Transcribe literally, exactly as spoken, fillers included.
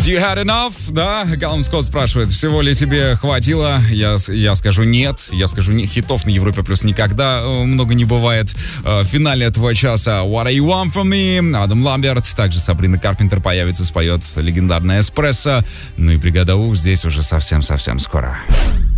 You had enough? Да, Галум Скотт спрашивает, всего ли тебе хватило? Я, я скажу нет. Я скажу, не, хитов на Европе Плюс никогда э, много не бывает. Э, в финале этого часа What Do You Want From Me? Адам Ламберт. Также Сабрина Карпентер появится, споет легендарная «Эспрессо». Ну и бригада У здесь уже совсем-совсем скоро.